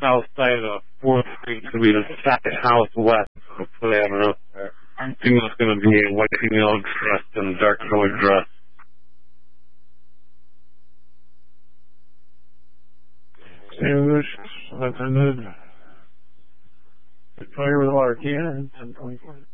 south side of 4th Street to be the second house west. Hopefully, I don't know. Female's going to be a white female dressed in a dark colored dress. English, attended. Familiar with Arcana, 1024.